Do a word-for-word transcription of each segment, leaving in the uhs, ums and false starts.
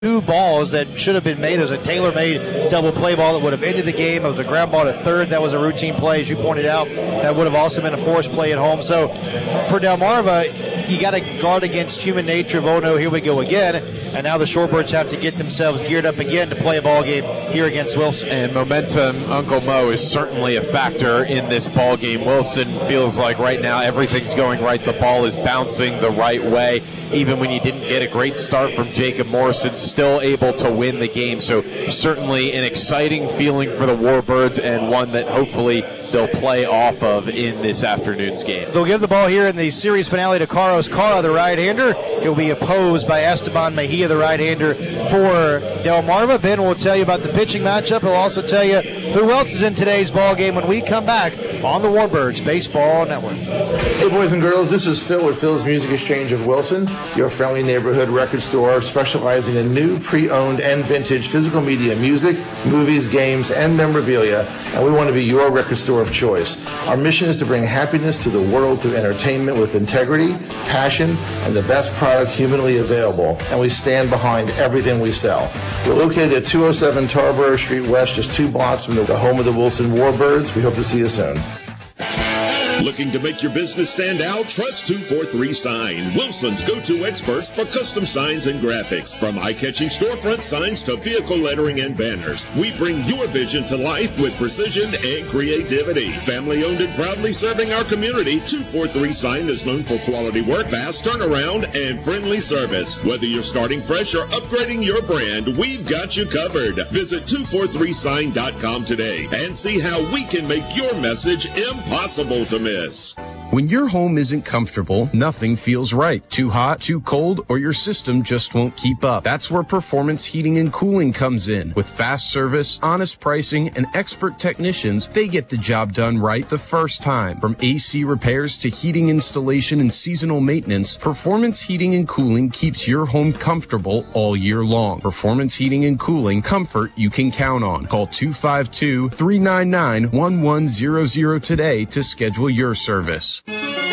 two balls that should have been made. There was a tailor-made double play ball that would have ended the game. It was a ground ball to third. That was a routine play, as you pointed out. That would have also been a forced play at home. So for Delmarva, you got to guard against human nature of, oh no, here we go again. And now the Shorebirds have to get themselves geared up again to play a ball game here against Wilson. And momentum, Uncle Mo, is certainly a factor in this ball game. Wilson feels like right now everything's going right. The ball is bouncing the right way. Even when you didn't get a great start from Jacob Morrison, still able to win the game. So certainly an exciting feeling for the Warbirds, and one that hopefully they'll play off of in this afternoon's game. They'll give the ball here in the series finale to Carlos Cara, the right-hander. He'll be opposed by Esteban Mejia, the right-hander for Delmarva. Ben will tell you about the pitching matchup. He'll also tell you who else is in today's ball game when we come back on the Warbirds Baseball Network. Hey, boys and girls, this is Phil with Phil's Music Exchange of Wilson, your friendly neighborhood record store specializing in new, pre-owned, and vintage physical media, music, movies, games, and memorabilia, and we want to be your record store of choice. Our mission is to bring happiness to the world through entertainment with integrity, passion, and the best product humanly available, and we stand behind everything we sell. We're located at two oh seven Tarboro Street West, just two blocks from the home of the Wilson Warbirds. We hope to see you soon. Looking to make your business stand out? Trust two forty-three Sign, Wilson's go-to experts for custom signs and graphics. From eye-catching storefront signs to vehicle lettering and banners, we bring your vision to life with precision and creativity. Family-owned and proudly serving our community, two forty-three Sign is known for quality work, fast turnaround, and friendly service. Whether you're starting fresh or upgrading your brand, we've got you covered. Visit two forty-three sign dot com today and see how we can make your message impossible to miss. When your home isn't comfortable, nothing feels right. Too hot, too cold, or your system just won't keep up. That's where Performance Heating and Cooling comes in. With fast service, honest pricing, and expert technicians, they get the job done right the first time. From A C repairs to heating installation and seasonal maintenance, Performance Heating and Cooling keeps your home comfortable all year long. Performance Heating and Cooling, comfort you can count on. Call two five two, three nine nine, one one zero zero today to schedule your service.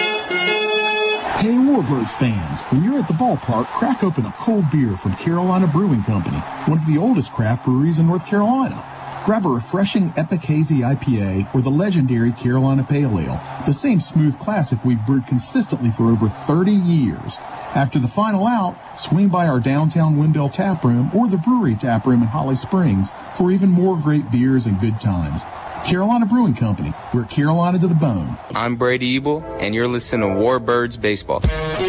Hey Warbirds fans, when you're at the ballpark, crack open a cold beer from Carolina Brewing Company, one of the oldest craft breweries in North Carolina. Grab a refreshing Epic Hazy I P A or the legendary Carolina Pale Ale, the same smooth classic we've brewed consistently for over thirty years. After the final out, swing by our downtown Wendell Tap Room or the brewery tap room in Holly Springs for even more great beers and good times. Carolina Brewing Company, we're Carolina to the bone. I'm Brady Ebel, and you're listening to Warbirds Baseball.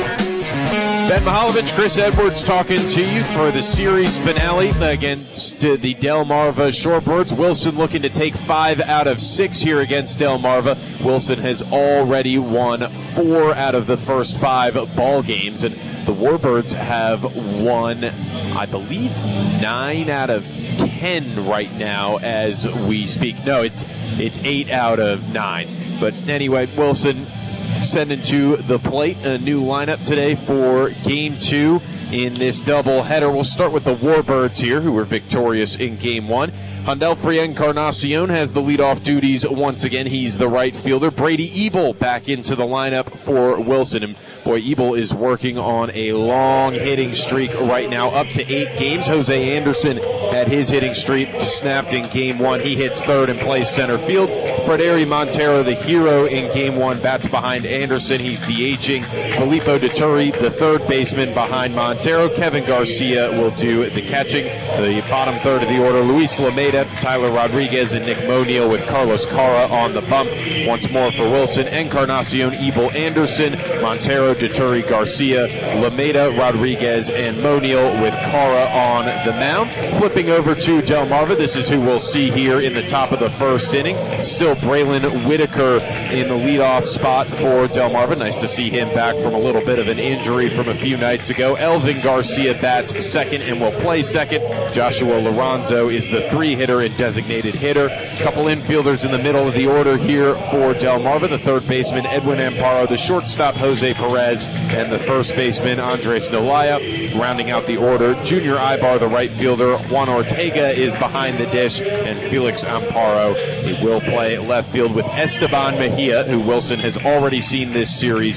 Ben Mihaljevic, Chris Edwards talking to you for the series finale against the Delmarva Shorebirds. Wilson looking to take five out of six here against Delmarva. Wilson has already won four out of the first five ball games, and the Warbirds have won, I believe, nine out of ten right now as we speak. No, it's it's eight out of nine. But anyway, Wilson sending to the plate a new lineup today for game two in this doubleheader. We'll start with the Warbirds here, who were victorious in game one. Handelfrey Encarnacion has the leadoff duties once again. He's the right fielder. Brady Ebel back into the lineup for Wilson. And boy, Ebel is working on a long hitting streak right now, up to eight games. Jose Anderson had his hitting streak snapped in game one. He hits third and plays center field. Frederi Montero, the hero in game one, bats behind Anderson. He's DHing. Filippo Deturi, the third baseman behind Montero. Kevin Garcia will do the catching. The bottom third of the order, Luis Lameda, Tyler Rodriguez, and Nick Moniel with Carlos Cara on the bump. Once more for Wilson, Encarnacion, Ebel, Anderson, Montero, Deturi, Garcia, Lameda, Rodriguez, and Moniel with Cara on the mound. Flipping over to Delmarva, this is who we'll see here in the top of the first inning. It's still Braylon Whitaker in the leadoff spot for Delmarva. Nice to see him back from a little bit of an injury from a few nights ago. Elvin Garcia bats second and will play second. Joshua Lorenzo is the three-hitter and designated hitter. A couple infielders in the middle of the order here for Delmarva. The third baseman, Edwin Amparo, the shortstop, Jose Perez, and the first baseman, Andres Nolaya. Rounding out the order, Junior Ibar, the right fielder. Juan Ortega is behind the dish, and Felix Amparo, he will play left field with Esteban Mejia, who Wilson has already seen this series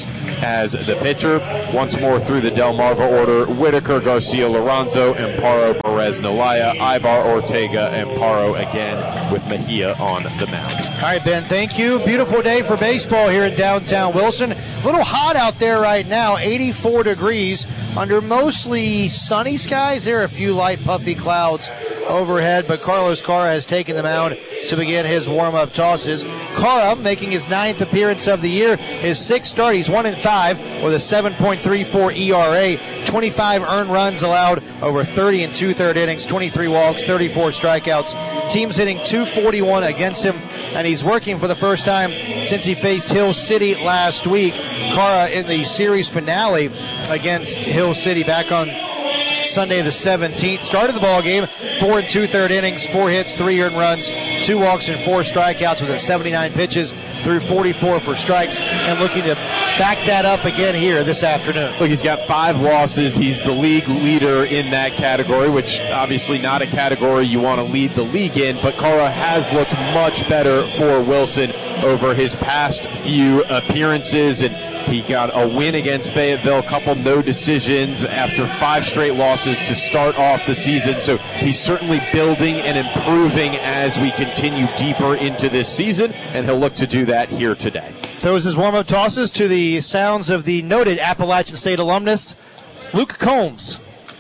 as the pitcher. Once more through the Delmarva order: Whitaker, Garcia, Lorenzo, Amparo, Perez, Nolaya, Ibar, Ortega, Amparo again with Mejia on the mound. All right, Ben, thank you. Beautiful day for baseball here in downtown Wilson. A little hot out there right now, eighty-four degrees under mostly sunny skies. There are a few light puffy clouds overhead, but Carlos Cara has taken the mound to begin his warm-up tosses. Cara making his ninth appearance of the year, his sixth start. He's one and five with a seven point three four E R A, twenty-five earned runs allowed over thirty and two-third innings, twenty-three walks, thirty-four strikeouts. Team's hitting two forty-one against him, and he's working for the first time since he faced Hill City last week. Cara in the series finale against Hill City back on Sunday the seventeenth. Started the ball game, four and two-third innings, four hits, three earned runs, two walks, and four strikeouts. Was at seventy-nine pitches, threw forty-four for strikes, and looking to back that up again here this afternoon. Look, he's got five losses. He's the league leader in that category, which obviously not a category you want to lead the league in, but Cara has looked much better for Wilson over his past few appearances, and he got a win against Fayetteville, a couple no decisions after five straight losses to start off the season. So he's certainly building and improving as we continue deeper into this season, and he'll look to do that here today. Throws his warm-up tosses to the sounds of the noted Appalachian State alumnus, Luke Combs.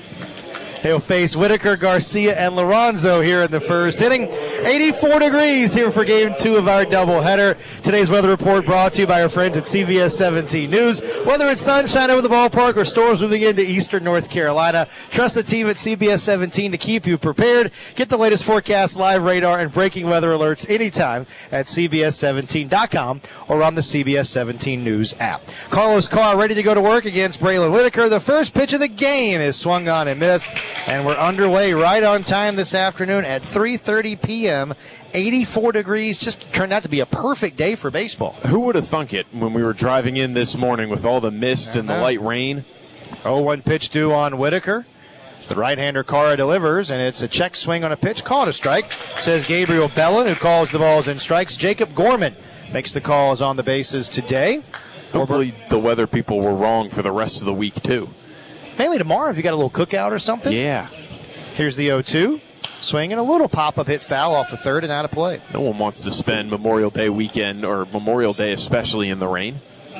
He'll face Whitaker, Garcia, and Lorenzo here in the first inning. eighty-four degrees here for game two of our doubleheader. Today's weather report brought to you by our friends at C B S seventeen News. Whether it's sunshine over the ballpark or storms moving into eastern North Carolina, trust the team at C B S seventeen to keep you prepared. Get the latest forecast, live radar, and breaking weather alerts anytime at C B S seventeen dot com or on the C B S seventeen News app. Carlos Cara ready to go to work against Braylon Whitaker. The first pitch of the game is swung on and missed. And we're underway right on time this afternoon at three thirty p.m. eighty-four degrees. Just turned out to be a perfect day for baseball. Who would have thunk it when we were driving in this morning with all the mist and the light rain? oh one pitch due on Whitaker. The right-hander Cara delivers, and it's a check swing on a pitch. Call it a strike, says Gabriel Bellin, who calls the balls and strikes. Jacob Gorman makes the calls on the bases today. Hopefully the weather people were wrong for the rest of the week, too. Mainly tomorrow if you got a little cookout or something. Yeah. Here's the oh two. Swing and a little pop-up hit foul off the third and out of play. No one wants to spend Memorial Day weekend, or Memorial Day especially, in the rain.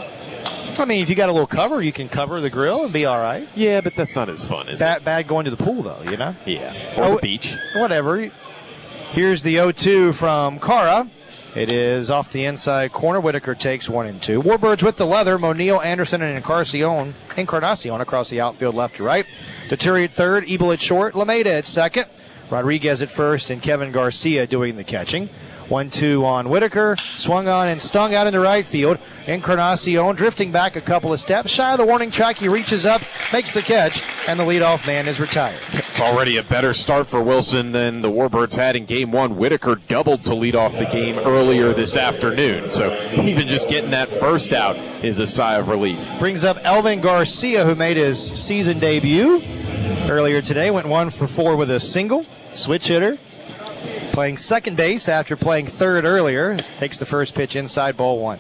I mean, if you got a little cover, you can cover the grill and be all right. Yeah, but that's not as fun, is bad, it? Bad going to the pool, though, you know? Yeah, or oh, the beach. Whatever. Here's the oh two from Cara. It is off the inside corner. Whitaker takes one and two. Warbirds with the leather. Monil, Anderson, and Encarnacion, Encarnacion across the outfield left to right. Deturi at third. Ebel at short. Lameda at second. Rodriguez at first, and Kevin Garcia doing the catching. one two on Whitaker. Swung on and stung out into right field. Encarnacion drifting back a couple of steps. Shy of the warning track, he reaches up, makes the catch, and the leadoff man is retired. It's already a better start for Wilson than the Warbirds had in game one. Whitaker doubled to lead off the game earlier this afternoon, so even just getting that first out is a sigh of relief. Brings up Elvin Garcia, who made his season debut earlier today. Went one for four with a single. Switch hitter. Playing second base after playing third earlier. Takes the first pitch inside, ball one.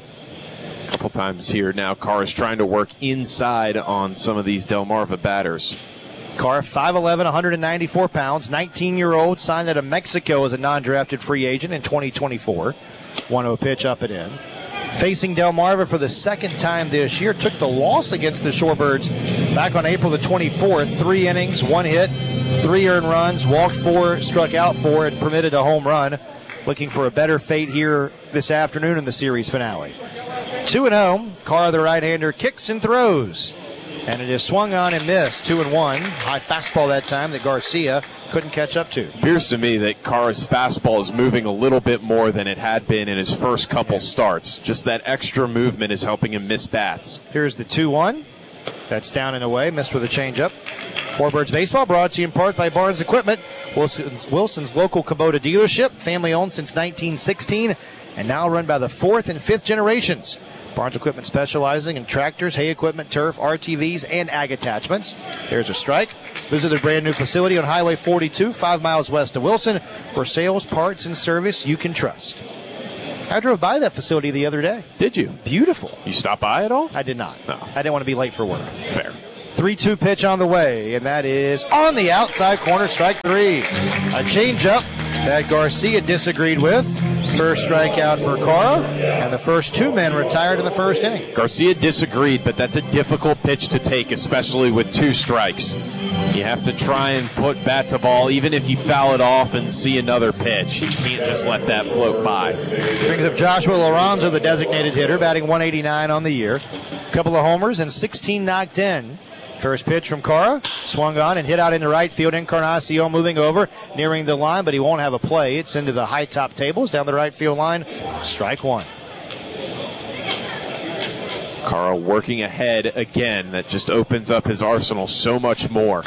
A couple times here now, Carr is trying to work inside on some of these Delmarva batters. Carr, five eleven, one ninety-four pounds, nineteen-year-old, signed out of Mexico as a non-drafted free agent in twenty twenty-four. one oh pitch up and in. Facing Delmarva for the second time this year. Took the loss against the Shorebirds back on April the twenty-fourth. Three innings, one hit, three earned runs, walked four, struck out four, and permitted a home run. Looking for a better fate here this afternoon in the series finale. two and oh. Carr, the right-hander, kicks and throws. And it is swung on and missed. two and one. High fastball that time that Garcia couldn't catch up to. Appears to me that Carr's fastball is moving a little bit more than it had been in his first couple starts. Just that extra movement is helping him miss bats. Here's the two one. That's down and away. Missed with a changeup. Warbirds Baseball brought to you in part by Barnes Equipment, Wilson's, Wilson's local Kubota dealership, family owned since nineteen sixteen, and now run by the fourth and fifth generations. Barnes Equipment specializing in tractors, hay equipment, turf, R T Vs, and ag attachments. There's a strike. Visit their brand new facility on Highway forty-two, five miles west of Wilson, for sales, parts, and service you can trust. I drove by that facility the other day. Did you? Beautiful. You stopped by at all? I did not. No. I didn't want to be late for work. Fair. three two pitch on the way, and that is on the outside corner, strike three. A changeup that Garcia disagreed with. First strikeout for Cora, and the first two men retired in the first inning. Garcia disagreed, but that's a difficult pitch to take, especially with two strikes. You have to try and put bat to ball, even if you foul it off and see another pitch. You can't just let that float by. Brings up Joshua Lorenzo, the designated hitter, batting one eighty-nine on the year. Couple of homers and sixteen knocked in. First pitch from Cora, swung on and hit out into right field. Encarnacion moving over, nearing the line, but he won't have a play. It's into the high top tables, down the right field line. Strike one. Cora working ahead again. That just opens up his arsenal so much more.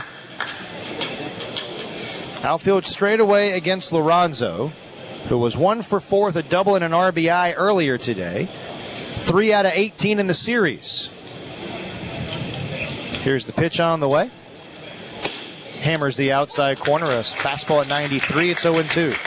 Outfield straightaway against Lorenzo, who was one for four with a double and an R B I earlier today. Three out of eighteen in the series. Here's the pitch on the way. Hammers the outside corner. A fastball at ninety-three. It's oh and two.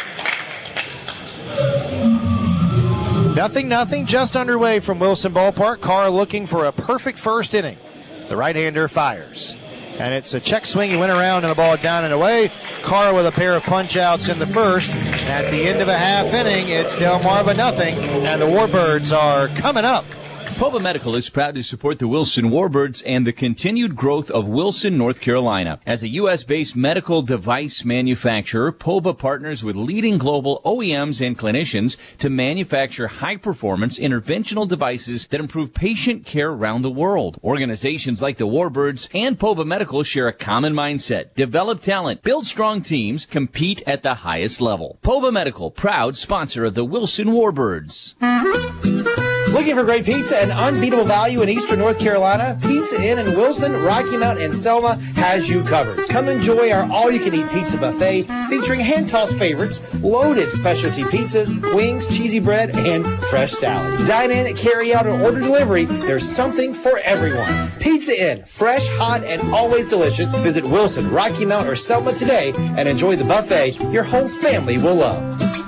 Nothing, nothing. Just underway from Wilson Ballpark. Carr looking for a perfect first inning. The right-hander fires. And it's a check swing. He went around and the ball down and away. Carr with a pair of punch-outs in the first. And at the end of a half inning, it's Delmarva nothing. And the Warbirds are coming up. Poba Medical is proud to support the Wilson Warbirds and the continued growth of Wilson, North Carolina. As a U S-based medical device manufacturer, Poba partners with leading global O E Ms and clinicians to manufacture high-performance interventional devices that improve patient care around the world. Organizations like the Warbirds and Poba Medical share a common mindset: develop talent, build strong teams, compete at the highest level. Poba Medical, proud sponsor of the Wilson Warbirds. Looking for great pizza and unbeatable value in Eastern North Carolina? Pizza Inn in Wilson, Rocky Mount, and Selma has you covered. Come enjoy our all-you-can-eat pizza buffet featuring hand-tossed favorites, loaded specialty pizzas, wings, cheesy bread, and fresh salads. Dine in, carry out, or order delivery. There's something for everyone. Pizza Inn, fresh, hot, and always delicious. Visit Wilson, Rocky Mount, or Selma today and enjoy the buffet your whole family will love.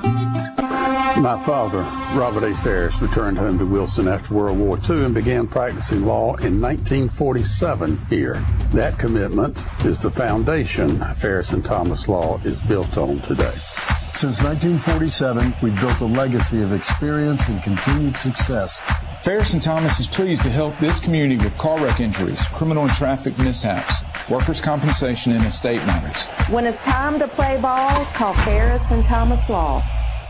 My father, Robert A. Ferris, returned home to Wilson after World War Two and began practicing law in nineteen forty-seven here. That commitment is the foundation Ferris and Thomas Law is built on today. Since nineteen forty-seven, we've built a legacy of experience and continued success. Ferris and Thomas is pleased to help this community with car wreck injuries, criminal and traffic mishaps, workers' compensation, and estate matters. When it's time to play ball, call Ferris and Thomas Law.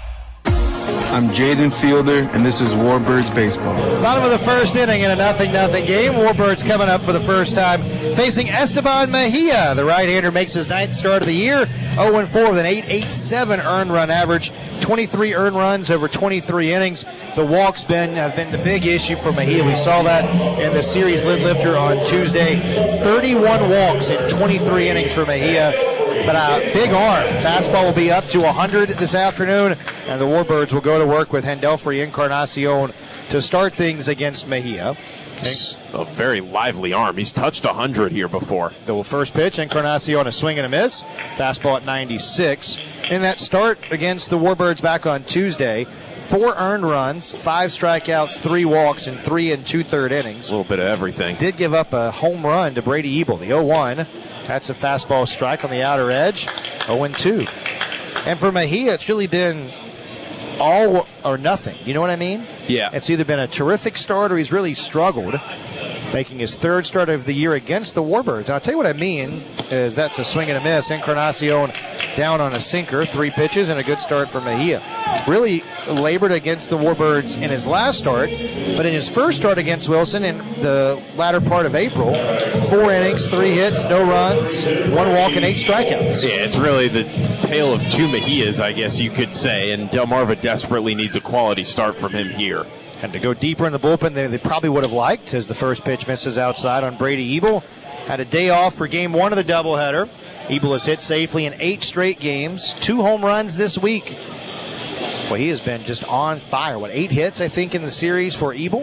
I'm Jaden Fielder, and this is Warbirds Baseball. Bottom of the first inning in a nothing nothing game. Warbirds coming up for the first time, facing Esteban Mejia. The right-hander makes his ninth start of the year, oh and four with an eight point eight seven earned run average, twenty-three earned runs over twenty-three innings. The walks been have been the big issue for Mejia. We saw that in the series lid lifter on Tuesday. thirty-one walks in twenty-three innings for Mejia. But a big arm. Fastball will be up to one hundred this afternoon, and the Warbirds will go to work with Hendelfrey Encarnacion to start things against Mejia. Okay. A very lively arm. He's touched one hundred here before. The first pitch, Encarnacion, a swing and a miss. Fastball at ninety-six. In that start against the Warbirds back on Tuesday, four earned runs, five strikeouts, three walks, and three and two-third innings. A little bit of everything. Did give up a home run to Brady Ebel, the oh one. That's a fastball strike on the outer edge, oh and two. And for Mejia, it's really been all or nothing. You know what I mean? Yeah. It's either been a terrific start or he's really struggled, making his third start of the year against the Warbirds. And I'll tell you what I mean is that's a swing and a miss. Encarnacion down on a sinker, three pitches, and a good start for Mejia. Really labored against the Warbirds in his last start, but in his first start against Wilson in the latter part of April, four innings, three hits, no runs, one walk, and eight strikeouts. Yeah, it's really the tale of two Mejias, I guess you could say, and Delmarva desperately needs a quality start from him here. And to go deeper in the bullpen than they probably would have liked, as the first pitch misses outside on Brady Ebel. Had a day off for game one of the doubleheader. Ebel has hit safely in eight straight games, two home runs this week. Well, he has been just on fire. What, eight hits, I think, in the series for Ebel?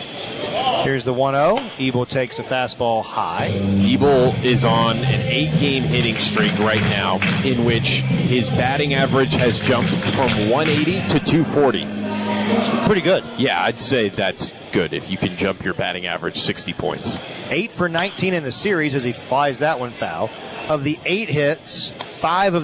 Here's the one oh. Ebel takes a fastball high. Ebel is on an eight-game hitting streak right now, in which his batting average has jumped from one eighty to two forty. It's pretty good. Yeah, I'd say that's good if you can jump your batting average sixty points. eight for nineteen in the series as he flies that one foul. Of the eight hits, five of